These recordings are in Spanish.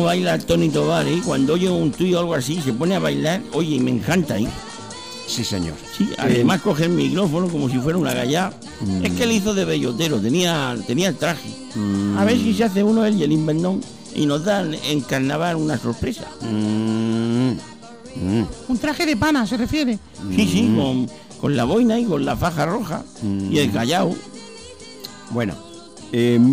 baila Tony Tobar, ¿eh? Cuando oye un tuyo o algo así, se pone a bailar, oye, y me encanta, ¿eh? Sí, señor. Sí, además coge el micrófono como si fuera una gallá. Es que le hizo de bellotero, tenía el traje. A ver si se hace uno él y el inventón y nos dan en carnaval una sorpresa. Un traje de pana, ¿se refiere? Sí, con la boina y con la faja roja y el callao. Bueno, en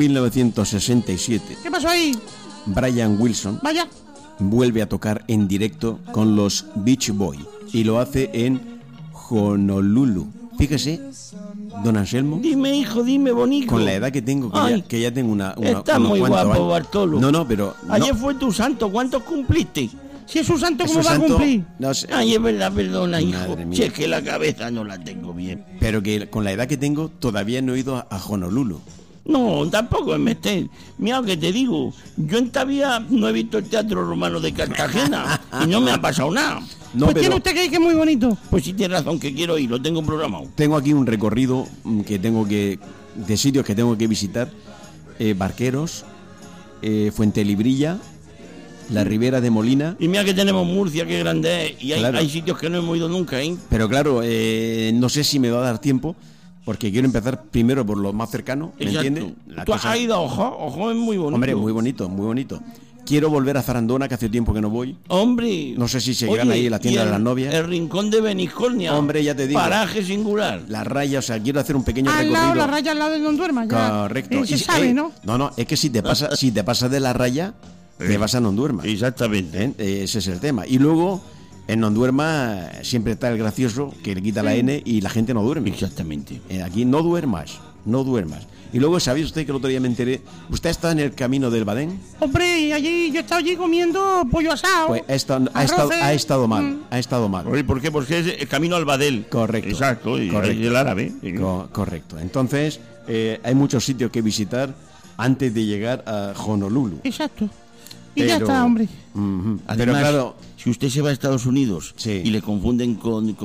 1967, ¿Qué pasó ahí? Brian Wilson Vaya. vuelve a tocar en directo con los Beach Boys y lo hace en Honolulu. Fíjese, don Anselmo, Dime, hijo, dime, bonito. con la edad que tengo, que ya tengo una Está unos muy cuantos guapo, años. Bartolo. No, pero Ayer no, fue tu santo, ¿cuántos cumpliste? Si es un santo, es ¿cómo un va a santo, cumplir? no sé, Ay, es verdad, perdona, hijo. Madre mía. Si es que la cabeza no la tengo bien. pero que con la edad que tengo todavía no he ido a Honolulu. No, tampoco es meter. Mira lo que te digo. Yo en Tavía no he visto el Teatro Romano de Cartagena y no me ha pasado nada. No, Pues pero tiene usted que ir, que es muy bonito. Pues sí tiene razón que quiero ir, lo tengo programado. tengo aquí un recorrido de sitios que tengo que visitar: Barqueros, Fuentelibrilla, la Ribera de Molina. Y mira que tenemos Murcia, qué grande es. Y Claro. hay sitios que no hemos ido nunca, ¿eh? Pero claro, no sé si me va a dar tiempo, porque quiero empezar primero por lo más cercano, ¿me Exacto. entiendes? Tú has ido a Ojo es muy bonito. Hombre, muy bonito, muy bonito. Quiero volver a Zarandona, que hace tiempo que no voy. Hombre. No sé si seguirán ahí en la tienda y de las novias. El rincón de Beniscornia. Hombre, ya te digo. Paraje singular. La raya, o sea, quiero hacer un pequeño Al recorrido. lado, la raya al lado de Don Duerma. Ya. Correcto. Se sabe, ¿no? No, es que si te pasas de la raya, te vas a Nonduerma. Exactamente. Ese es el tema. Y luego, en Nonduerma siempre está el gracioso que le quita la N y la gente no duerme. Exactamente. Aquí no duermas. Y luego, ¿sabía usted que el otro día me enteré? ¿Usted está en el camino del Badén? Hombre, y allí yo he estado allí comiendo pollo asado. Pues ha estado mal. Ha estado mal. Oye, ¿por qué? Porque es el camino al Badel. Correcto. Exacto, y Correcto. el árabe. Correcto. Entonces, hay muchos sitios que visitar antes de llegar a Honolulu. Exacto. Y ya Pero- está, hombre. Ujú. Además, Pero claro, si usted se va a Estados Unidos Sí. y le confunden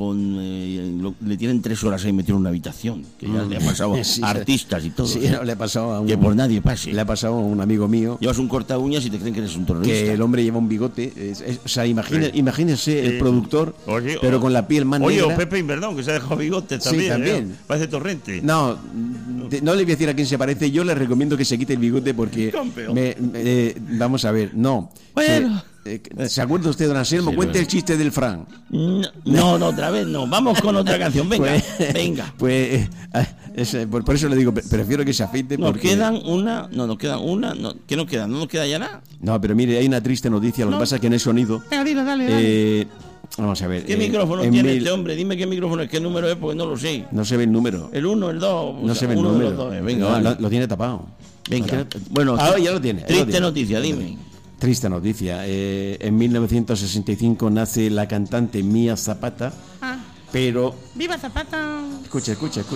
le tienen 3 horas ahí metido en una habitación, que ya le ha pasado Sí, a artistas y todo. sí, ¿eh? no, le ha pasado a un, Que por nadie pase. le ha pasado a un amigo mío Llevas un corta uñas y te creen que eres un terrorista. que el hombre lleva un bigote. O sea, imagínese el productor, Oye, pero con la piel más Oye, negra. o Pepe Inverdón, que se ha dejado bigote Sí, también. también. Parece Torrente. No, no le voy a decir a quién se parece. Yo le recomiendo que se quite el bigote porque Campeón. vamos a ver, no. Bueno. ¿Se acuerda usted, don Anselmo? Sí, Cuente bueno. el chiste del Fran. No, otra vez no. Vamos con otra canción. Venga, venga. Pues por eso le digo, prefiero que se afeite Nos porque... quedan una. No, nos quedan una. No, ¿qué nos queda? No nos queda ya nada. No, pero mire, hay una triste noticia. Lo que No. pasa es que no hay sonido. Venga, dile, dale. Vamos a ver. ¿Qué micrófono tiene este hombre? Dime qué micrófono es, qué número es, porque no lo sé. No se ve el número. El 1, el 2. No se ve el uno número. De los dos. Venga, No, vale. lo tiene tapado. Venga. Bueno, Ahora ya lo tiene. Triste noticia, dime. Triste noticia. En 1965 nace la cantante Mia Zapata, Ah, pero... ¡Viva Zapata! Escuche.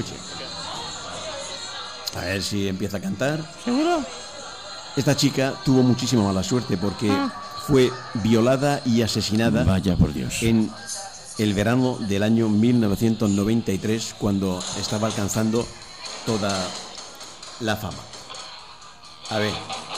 A ver si empieza a cantar. ¿Seguro? Esta chica tuvo muchísima mala suerte porque fue violada y asesinada Vaya por Dios. en el verano del año 1993, cuando estaba alcanzando toda la fama. A ver.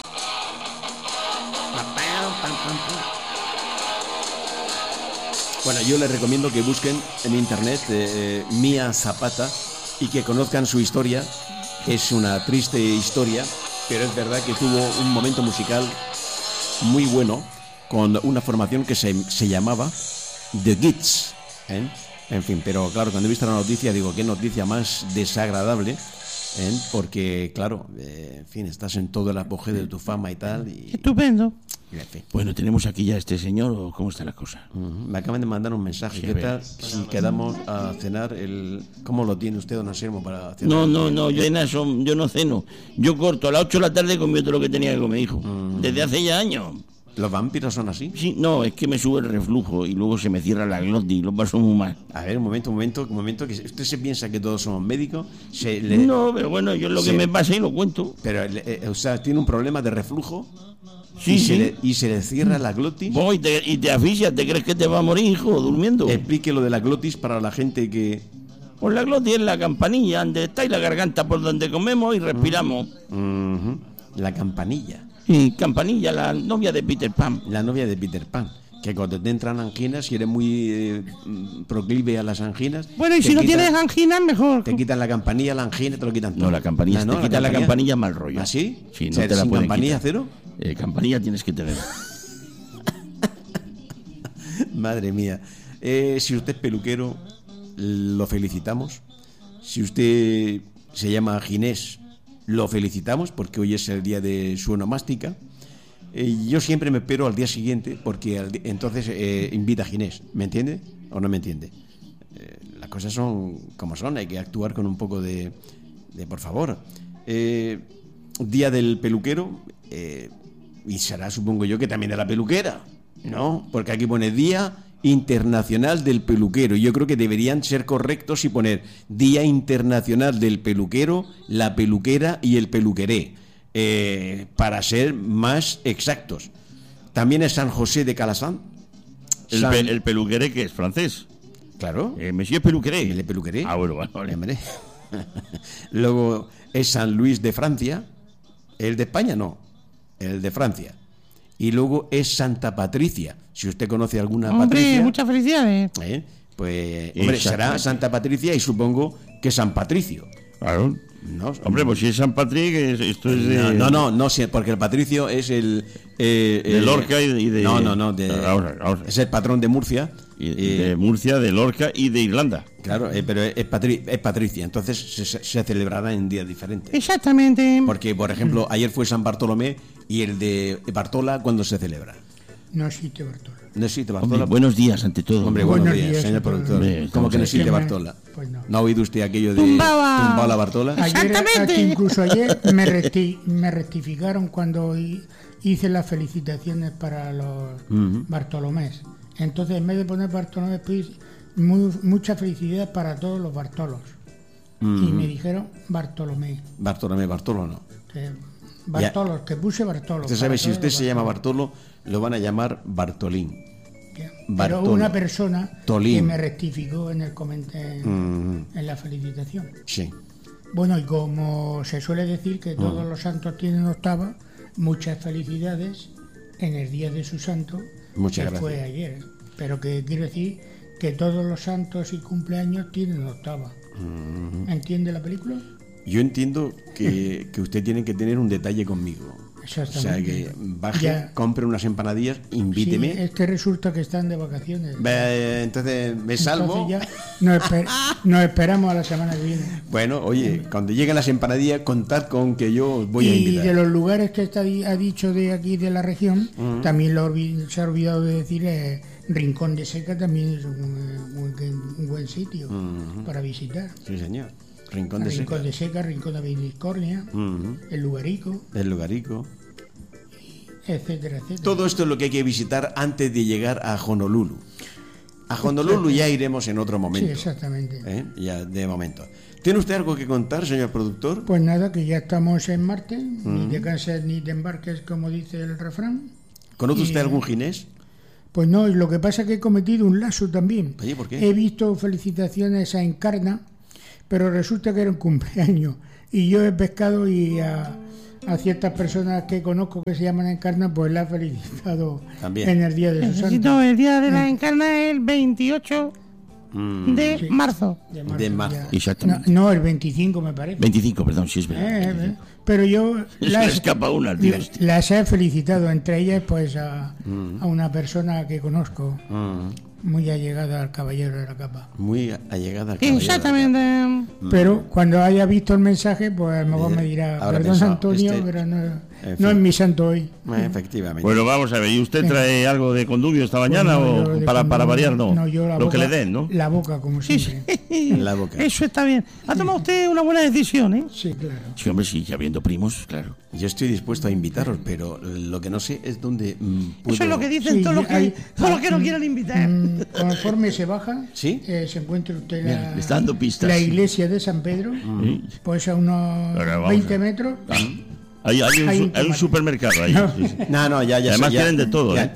Bueno, yo les recomiendo que busquen en internet Mia Zapata y que conozcan su historia. Es una triste historia, pero es verdad que tuvo un momento musical muy bueno con una formación que se llamaba The Gits, ¿eh? En fin, pero claro, cuando he visto la noticia digo, qué noticia más desagradable, ¿eh? Porque claro, en fin, estás en todo el apogeo de tu fama y tal y Estupendo. en fin. Bueno, tenemos aquí ya a este señor, ¿o cómo está la cosa? Me acaban de mandar un mensaje. Sí, ¿Qué a ver. tal si quedamos a cenar? ¿Cómo lo tiene usted, don Anselmo, para cenar? No, yo no ceno. Yo corto a las 8 de la tarde comí todo lo que tenía que comer, hijo. Desde hace ya años. ¿Los vampiros son así? Sí, no, es que me sube el reflujo y luego se me cierra la glotis y lo paso muy mal. A ver, un momento, que usted se piensa que todos somos médicos, No, pero bueno, yo es lo que Sí. me pasa y lo cuento. pero o sea, tiene un problema de reflujo Sí, sí. y se le cierra la glotis. Vos y te asfixias, ¿te crees que te va a morir, hijo, durmiendo? Explique lo de la glotis para la gente que... Pues la glotis es la campanilla, donde está y la garganta por donde comemos y respiramos. Ujú, la campanilla. Y Campanilla, la novia de Peter Pan. La novia de Peter Pan. Que cuando te entran anginas, si eres muy proclive a las anginas... Bueno, y si no tienes anginas, mejor. Te quitan la campanilla, la angina, te lo quitan todo. No, la campanilla, ¿no? te quita la campanilla mal rollo. ¿Ah, sí? Sí, O no sea, te la ¿sin pueden campanilla quitar. cero? Campanilla tienes que tener. Madre mía. Si usted es peluquero, lo felicitamos. Si usted se llama Ginés, lo felicitamos porque hoy es el día de su onomástica. Yo siempre me espero al día siguiente porque entonces invita a Ginés. ¿Me entiende o no me entiende? Las cosas son como son, hay que actuar con un poco de por favor. Día del peluquero, y será, supongo yo, que también de la peluquera, ¿no? Porque aquí pone Día Internacional del Peluquero. Yo creo que deberían ser correctos y poner Día Internacional del Peluquero, la peluquera y el peluqueré, para ser más exactos. También es San José de Calasanz. El peluqueré, que es francés. Claro. Monsieur Peluqueré. El peluqueré. Ah, bueno, vale. Hombre. Luego es San Luis de Francia. El de España no, el de Francia. Y luego es Santa Patricia. Si usted conoce alguna Hombre, Patricia, muchas felicidades. pues hombre, será Santa Patricia y supongo que San Patricio. Claro. ¿No? Hombre, pues si es San Patrick, esto es de... No, sí, porque el Patricio es de Lorca y de... No, Ahora. es el patrón de Murcia. De Murcia, de Lorca y de Irlanda. Claro, pero es Patricia, entonces se celebrará en días diferentes. Exactamente. Porque, por ejemplo, ayer fue San Bartolomé y el de Bartola, ¿cuándo se celebra? No existe Bartola. No existe Hombre, Bartola. buenos días ante todo. Hombre, Buenos buenos días, días, señor señor productor. productor. ¿Cómo que no existe ¿Qué más? Bartola? Pues no. ¿No ha oído usted aquello de Tumbaba. la Bartola? Ayer, Exactamente. aquí incluso ayer me rectificaron cuando hice las felicitaciones para los Bartolomés. Entonces, en vez de poner Bartolomé, pues mucha felicidad para todos los Bartolos. Y me dijeron Bartolomé. Bartolo no. Bartolos, que puse Bartolos. Usted sabe, si usted se llama Bartolo, lo van a llamar Bartolín. Pero Bartolo. una persona Tolín. que me rectificó en el en la felicitación. Sí. Bueno, y como se suele decir que todos los santos tienen octava, muchas felicidades en el día de su santo, Muchas que gracias. fue ayer. Pero que quiero decir que todos los santos y cumpleaños tienen octava. ¿Entiende la película? Yo entiendo que usted tiene que tener un detalle conmigo. O Exactamente. sea, que baje, Ya. compre unas empanadillas, Sí, invíteme. es que resulta que están de vacaciones. Entonces me salvo. Entonces ya nos esperamos a la semana que viene. Bueno, oye, cuando lleguen las empanadillas, contad con que yo os voy a Y invitar. de los lugares que ha dicho de aquí de la región, también se ha olvidado de decir Rincón de Seca también es un buen sitio para visitar. Sí, señor. Rincón de Rincón Seca. de Seca, Rincón de Vinicornia, el Lugarico, El Lugarico. etcétera, etcétera. Todo esto es lo que hay que visitar antes de llegar a Honolulu. A Honolulu ya iremos en otro Sí, momento. exactamente. Ya de momento. ¿Tiene usted algo que contar, señor productor? Pues nada, que ya estamos en Marte, ni te canses ni te embarques, como dice el refrán. ¿Conoce Y- usted algún ginés? Pues no, y lo que pasa es que he cometido un lazo también. Oye, ¿por qué? He visto felicitaciones a Encarna, pero resulta que era un cumpleaños. Y yo he pescado y a ciertas personas que conozco que se llaman Encarna, pues la he felicitado También. en el día de su Necesito santo. el día de la encarna el 28 de Sí. marzo. De marzo. ya. Exactamente. No, el 25 me parece. 25, perdón, sí es verdad. 25. Pero yo Se le escapa una al tío este. las he felicitado, entre ellas pues a una persona que conozco, muy allegada al caballero de la capa. Muy allegada al caballero. Exactamente. Pero cuando haya visto el mensaje, pues a lo mejor me dirá, habrá perdón pensado, Antonio, este- pero no en es fin. mi santo hoy. Efectivamente. Bueno, vamos a ver, ¿y usted trae algo de condubio esta mañana Pues no, o yo de para cuando- variar no? yo la Lo boca, que le den, ¿no? La boca, como Sí, siempre. sí. En la boca. Eso está bien. Ha tomado usted una buena decisión, ¿eh? Sí, claro. Sí, hombre, sí, ya viendo primos, claro. Yo estoy dispuesto a invitaros, pero lo que no sé es dónde puedo... Eso es lo que dicen Sí, todos los que, hay- todos los que no quieren invitar. Conforme se baja, ¿Sí? se encuentra usted Mira, le está dando pistas. la iglesia de San Pedro, pues a unos Ahora vamos 20 a- metros. Hay un Hay un supermercado ahí. No. Sí, sí. No, ya. Además ya- tienen de todo, ya- ¿eh?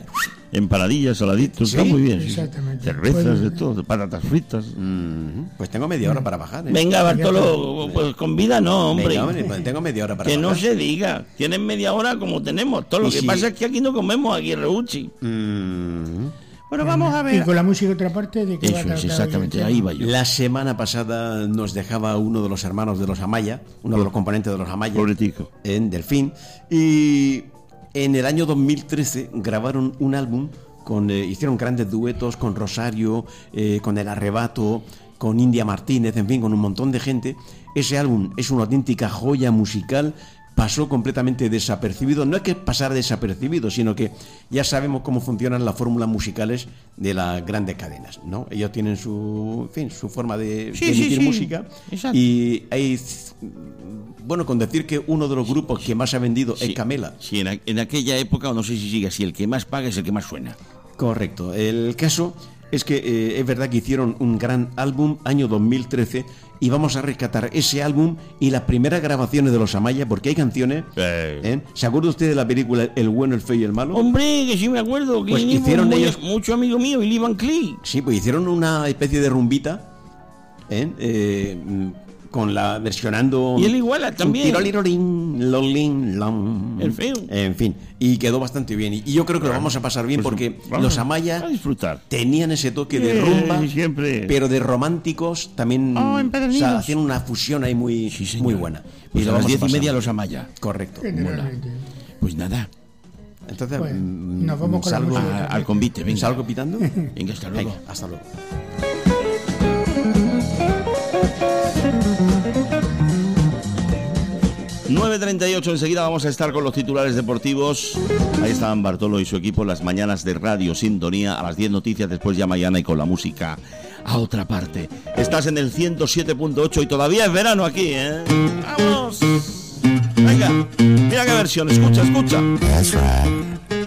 Empanadillas, saladitos, está muy bien. Exactamente. Cervezas, de todo, patatas fritas. Pues tengo media hora para bajar. Venga, Bartolo, pues con vida no, hombre. Venga, hombre, pues tengo media hora para Que bajar. no se diga. Tienen media hora como tenemos. Todo lo Y que si- pasa es que aquí no comemos aquí en Reuchi. Bueno, vamos a Y ver. con la música otra parte de que va a Eso es, tratar exactamente, el ahí tema. va yo. La semana pasada nos dejaba uno de los hermanos de los Amaya, uno de los componentes de los Amaya, Pobretico. en Delfín, y en el año 2013 grabaron un álbum hicieron grandes duetos con Rosario, con El Arrebato, con India Martínez, en fin, con un montón de gente. Ese álbum es una auténtica joya musical. Pasó completamente desapercibido. No es que pasara desapercibido, sino que ya sabemos cómo funcionan las fórmulas musicales de las grandes cadenas, ¿no? Ellos tienen su forma de Sí, emitir sí, sí. música. Exacto. Y hay, bueno, con decir que uno de los grupos que más ha vendido es Camela. Sí, en aquella época, o no sé si sigue así, el que más paga es el que más suena. Correcto. El caso es que es verdad que hicieron un gran álbum, año 2013, y vamos a rescatar ese álbum y las primeras grabaciones de los Amaya, porque hay canciones. ¿Se acuerda usted de la película El bueno, el feo y el malo? Hombre, que sí me acuerdo. Que Pues Clint hicieron Eastwood, ellos- mucho amigo mío, Billy Van Cleef. Sí, pues hicieron una especie de rumbita, con la versionando. Y él iguala también. Tirolirorín, lolín, lom. El feo. En fin, y quedó bastante bien. Y yo creo que lo vamos a pasar bien Pues porque vamos los Amaya a disfrutar. tenían ese toque de rumba, siempre. pero de románticos también. Oh, empedernidos. Hacían una fusión ahí muy, Sí, señor. muy buena. Pues lo a las vamos 10:30 pasar. los Amaya. Correcto. Generalmente. Pues nada, Entonces, Bueno, nos vamos con la salgo, música. al convite, venga. ¿Salgo pitando? Venga, hasta luego. Venga, hasta luego. ...9:38, enseguida vamos a estar con los titulares deportivos. Ahí estaban Bartolo y su equipo, las mañanas de Radio Sintonía, a las 10 noticias, después ya mañana y con la música a otra parte. Estás en el 107.8 y todavía es verano aquí, ¿eh? ¡Vamos! Venga, mira qué versión, escucha. That's right.